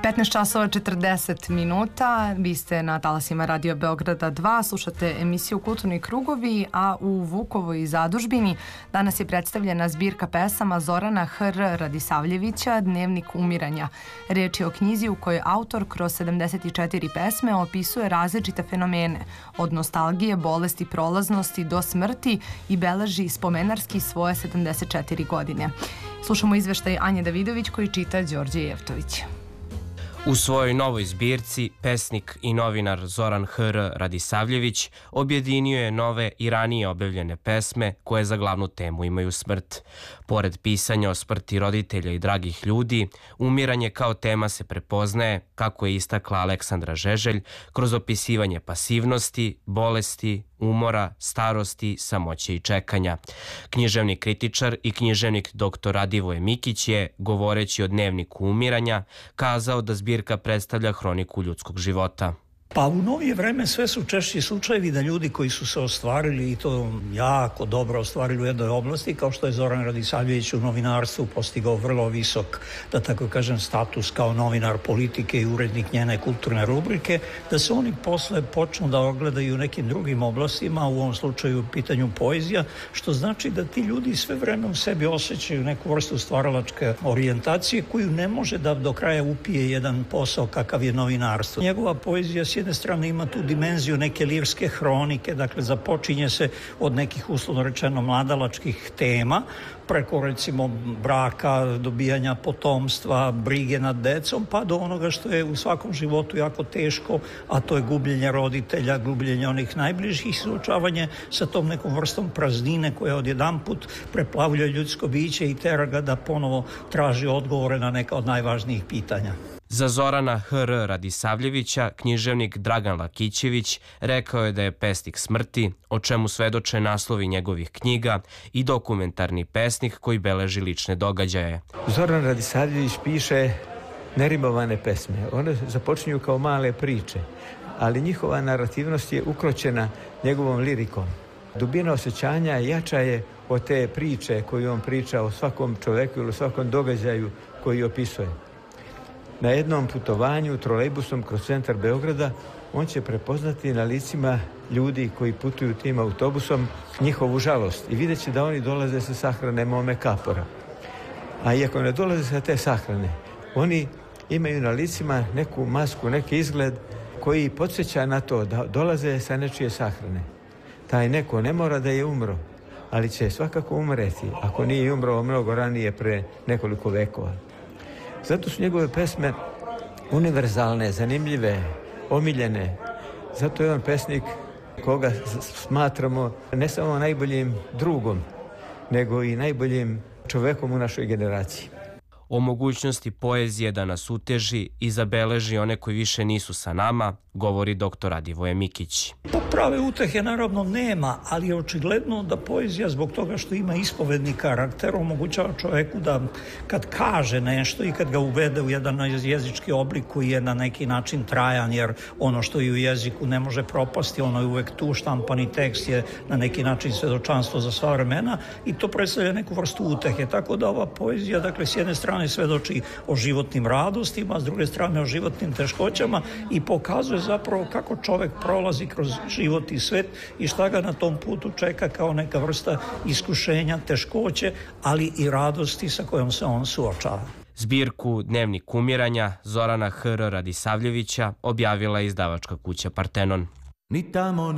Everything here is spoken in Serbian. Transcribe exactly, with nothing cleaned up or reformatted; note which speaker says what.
Speaker 1: petnaest časova četrdeset minuta, vi ste na talasima Radio Beograda dva, slušate emisiju Kulturni krugovi, a u Vukovoj zadužbini danas je predstavljena zbirka pesama Zorana H R Radisavljevića Dnevnik umiranja. Reč je o knjizi u kojoj autor kroz sedamdeset četiri pesme opisuje različite fenomene, od nostalgije, bolesti, prolaznosti do smrti i beleži spomenarski svoje sedamdeset četiri godine. Slušamo izveštaj Anje Davidović koji čita Đorđe Jeftović.
Speaker 2: U svojoj novoj zbirci pesnik i novinar Zoran H R Radisavljević objedinio je nove i ranije objavljene pesme koje za glavnu temu imaju smrt. Pored pisanja o smrti roditelja i dragih ljudi, umiranje kao tema se prepoznaje, kako je istakla Aleksandra Žeželj, kroz opisivanje pasivnosti, bolesti, umora, starosti, samoće i čekanja. Književni kritičar i književnik doktor Radivoje Mikić je, govoreći o dnevniku umiranja, kazao da zbirka predstavlja hroniku ljudskog života.
Speaker 3: Pa u novije vreme sve su češći slučajevi da ljudi koji su se ostvarili i to jako dobro ostvarili u jednoj oblasti, kao što je Zoran Radisavljević u novinarstvu postigao vrlo visok, da tako kažem, status kao novinar politike i urednik njene kulturne rubrike, da se oni posle počnu da ogledaju u nekim drugim oblastima, u ovom slučaju u pitanju poezija, što znači da ti ljudi sve vreme u sebi osjećaju neku vrstu stvaralačke orijentacije koju ne može da do kraja upije jedan posao kakav je novinarstvo. Njegova poezija s jedne strane ima tu dimenziju neke lirske hronike, dakle započinje se od nekih uslovno rečeno mladalačkih tema, preko recimo braka, dobijanja potomstva, brige nad decom, pa do onoga što je u svakom životu jako teško, a to je gubljenje roditelja, gubljenje onih najbližih i suočavanje sa tom nekom vrstom praznine koja odjedanput preplavljuje ljudsko biće i tera ga da ponovo traži odgovore na neka od najvažnijih pitanja.
Speaker 2: Za Zorana H R Radisavljevića književnik Dragan Lakićević rekao je da je pesnik smrti, o čemu svedoče naslovi njegovih knjiga, i dokumentarni pesnik koji beleži lične događaje.
Speaker 4: Zoran Radisavljević piše nerimovane pesme. One započinju kao male priče, ali njihova narativnost je ukročena njegovom lirikom. Dubina osjećanja jača je od te priče koju on priča o svakom čoveku ili o svakom događaju koji opisuje. Na jednom putovanju trolejbusom kroz centar Beograda on će prepoznati na licima ljudi koji putuju tim autobusom njihovu žalost i vidjet će da oni dolaze sa sahrane Mome Kapora. A iako ne dolaze sa te sahrane, oni imaju na licima neku masku, neki izgled koji podsjeća na to da dolaze sa nečije sahrane. Taj neko ne mora da je umro, ali će svakako umreti ako nije umro mnogo ranije pre nekoliko vekova. Zato su njegove pesme univerzalne, zanimljive, omiljene. Zato je on pesnik koga smatramo ne samo najboljim drugom, nego i najboljim čovekom u našoj generaciji.
Speaker 2: O mogućnosti poezije da nas uteži i zabeleži one koji više nisu sa nama, govori doktor Radivoje Mikić.
Speaker 3: Pa prave utehe naravno nema, ali je očigledno da poezija zbog toga što ima ispovedni karakter omogućava čoveku da kad kaže nešto i kad ga uvede u jedan jezički oblik koji je na neki način trajan, jer ono što i u jeziku ne može propasti, ono je uvek tu, štampani tekst je na neki način svedočanstvo za sva vremena i to predstavlja neku vrstu utehe. Tako da ova poezija, dakle, s jedne strane svedoči o životnim radostima, a s druge strane o životnim teškoćama i pokazuje zapravo kako čovek prolazi kroz život i svet i šta ga na tom putu čeka kao neka vrsta iskušenja, teškoće, ali i radosti sa kojom se on suočava.
Speaker 2: Zbirku Dnevnik umiranja Zorana H R Radisavljevića objavila je izdavačka kuća Partenon.
Speaker 5: Ni tamo